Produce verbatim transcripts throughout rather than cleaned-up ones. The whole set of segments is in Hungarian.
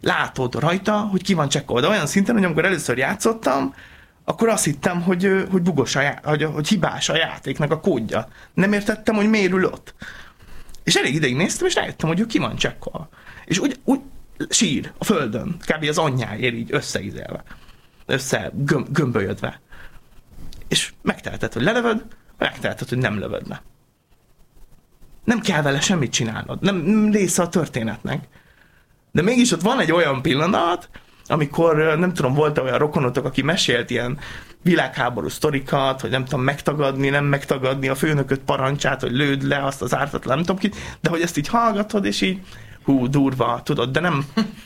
látod rajta, hogy ki van csekkolva. De olyan szinten, hogy amikor először játszottam, akkor azt hittem, hogy, hogy bugos a já- hogy, hogy hibás a játéknak a kódja. Nem értettem, hogy miért ül ott. És elég ideig néztem, és rájöttem, hogy ő ki van csekkolva. És úgy, úgy sír a földön, kb. Az anyjáért így összeizelve, össze göm, gömbölyödve. És megteheted, hogy lelövöd, megteheted, hogy nem lövöd le. Nem kell vele semmit csinálnod, nem, nem része a történetnek. De mégis ott van egy olyan pillanat, amikor, nem tudom, volt olyan rokonotok, aki mesélt ilyen világháború sztorikat, hogy nem tudom megtagadni, nem megtagadni a főnököt parancsát, hogy lőd le azt az ártatlan, nem tudom ki, de hogy ezt így hallgatod, és így hú, durva, tudod, de nem,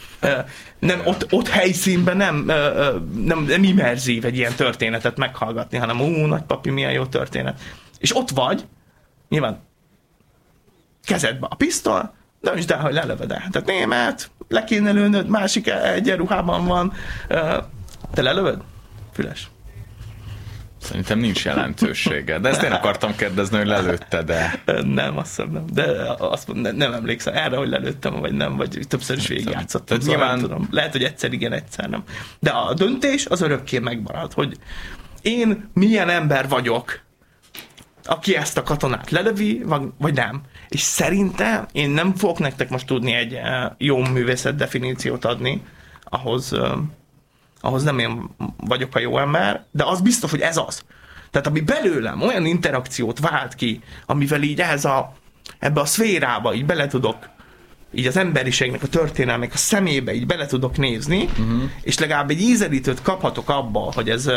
nem ott, ott helyszínben nem, nem, nem immerzív egy ilyen történetet meghallgatni, hanem ú, nagypapi, milyen jó történet. És ott vagy, nyilván kezedbe a pisztol, de is de, hogy lelövöd el. Tehát német, le kéne lőnöd, másik egyenruhában van. Te lelövöd? Füles. Szerintem nincs jelentősége. De ezt én akartam kérdezni, hogy lelőtte, de... Nem, azt hiszem nem. De azt mondom, nem, nem emlékszem erre, hogy lelőttem, vagy nem, vagy többször is végigjátszottam. Szóval nyilván... nem tudom. Lehet, hogy egyszer igen, egyszer nem. De a döntés az örökké megmarad, hogy én milyen ember vagyok, aki ezt a katonát lelövi, vagy nem. És szerintem én nem fogok nektek most tudni egy jó művészet definíciót adni, ahhoz, ahhoz nem én vagyok a jó ember, de az biztos, hogy ez az. Tehát ami belőlem olyan interakciót vált ki, amivel így ehhez a, ebbe a szférába így bele tudok, így az emberiségnek a történelmek a szemébe így bele tudok nézni, uh-huh. és legalább egy ízelítőt kaphatok abba, hogy ez,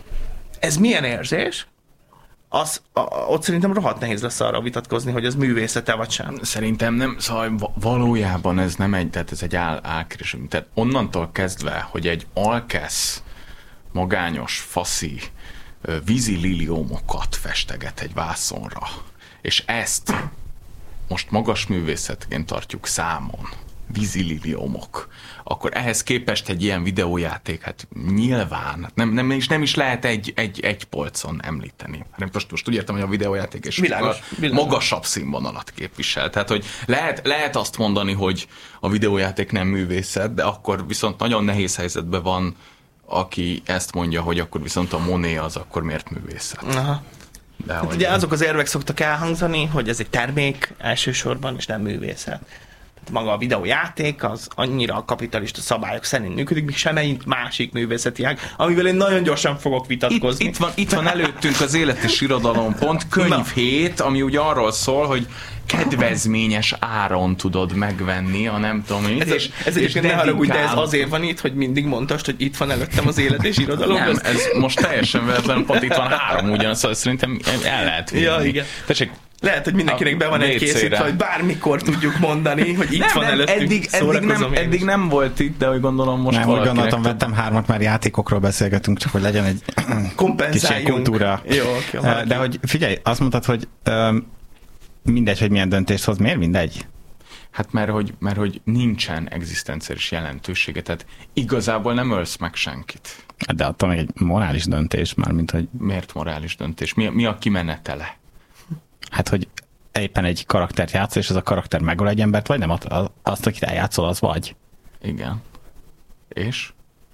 ez milyen érzés, az, a, ott szerintem rohadt nehéz lesz arra vitatkozni, hogy ez művészete vagy sem. Szerintem nem, szóval valójában ez nem egy, tehát ez egy áll, álkérésünk. Tehát onnantól kezdve, hogy egy alkesz, magányos, faszi, vízi liliómokat festeget egy vászonra, és ezt most magas művészetként tartjuk számon, vízi liliómok, akkor ehhez képest egy ilyen videójáték, hát nyilván nem, nem, és nem is lehet egy, egy, egy polcon említeni. Hát most, most úgy értem, hogy a videójáték és világos, világos. magasabb színvonalat képvisel. Tehát, hogy lehet, lehet azt mondani, hogy a videójáték nem művészet, de akkor viszont nagyon nehéz helyzetben van, aki ezt mondja, hogy akkor viszont a Monet az akkor miért művészet. Aha. De hát ugye azok az érvek szoktak elhangzani, hogy ez egy termék elsősorban, és nem művészet. Maga a videójáték az annyira a kapitalista szabályok szerint működik, míg semmelyik másik művészeti ág, amivel én nagyon gyorsan fogok vitatkozni. Itt, itt, van, itt van előttünk az Élet és Irodalom pont könyvhét, ami ugye arról szól, hogy kedvezményes áron tudod megvenni, a nem tudom mit. Ez, és, ez egyébként ne haragudj, de ez azért van itt, hogy mindig mondtad, hogy itt van előttem az Élet és Irodalom. Nem, ez most teljesen véletlenül pont itt van három ugyanaz, szóval szerintem el lehet vinni. Ja, igen. Tessék, lehet, hogy mindenkinek be van egy készítve, hogy bármikor tudjuk mondani, hogy itt nem, van nem, előttünk, eddig, eddig, nem, eddig nem volt itt, de hogy gondolom most nem, valakinek... Nem, gondoltam, vettem hármat, már játékokról beszélgetünk, csak hogy legyen egy kis ilyen kultúra. Jó, okay, de hogy figyelj, azt mondtad, hogy um, mindegy, hogy milyen döntést hoz. Miért mindegy? Hát mert hogy, mert hogy nincsen egzisztenciális jelentősége, tehát igazából nem ölsz meg senkit. De attól még egy morális döntés már, mint hogy... Miért morális döntés? Mi, mi a kimenetele? Hát, hogy éppen egy karaktert játszol, és az a karakter megöl egy embert, vagy nem? Azt, akit eljátszol, az vagy. Igen. És?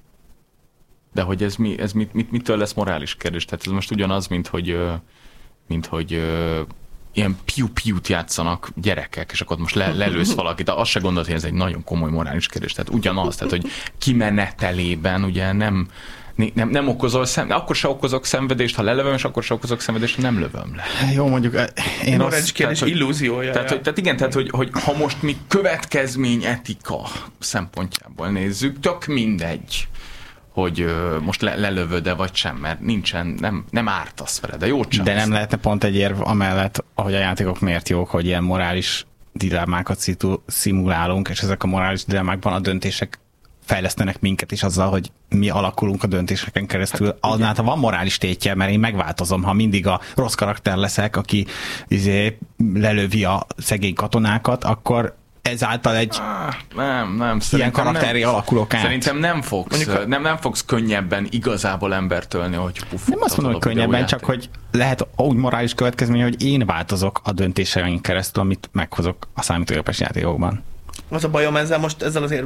De hogy ez, mi, ez mit, mit, mitől lesz morális kérdés? Tehát ez most ugyanaz, mint hogy, mint hogy ilyen piu-piut játszanak gyerekek, és akkor most le, lelősz valakit, azt se gondolod, hogy ez egy nagyon komoly morális kérdés. Tehát ugyanaz, tehát hogy kimenetelében ugye nem, nem, nem okozol szenvedést, akkor se okozok szenvedést, ha lelövöm, és akkor se okozok szenvedést, ha nem lövöm le. Jó, mondjuk én morális kérdés tehát, illúziója. Tehát, hogy, tehát igen, tehát hogy, hogy ha most mi következmény etika szempontjából nézzük, tök mindegy, hogy uh, most le, lelövöd-e vagy sem, mert nincsen, nem, nem ártasz vele, de jót sem. De nem lehetne pont egy érv amellett, ahogy a játékok miért jók, hogy ilyen morális dilemmákat szitu, szimulálunk, és ezek a morális dilemmákban a döntések fejlesztenek minket is azzal, hogy mi alakulunk a döntéseken keresztül. Hát, annál, ha van morális tétje, mert én megváltozom, ha mindig a rossz karakter leszek, aki izé, lelövi a szegény katonákat, akkor ezáltal egy ah, nem, nem, ilyen karakteri nem, alakulok át. Szerintem nem fogsz, Mondjuk, nem, nem fogsz könnyebben igazából embert ölni, hogy puff. Nem azt mondom, hogy könnyebben, csak hogy lehet úgy morális következmény, hogy én változok a döntéseink keresztül, amit meghozok a számítógépes játékokban. Az a bajom ezzel most, ezzel az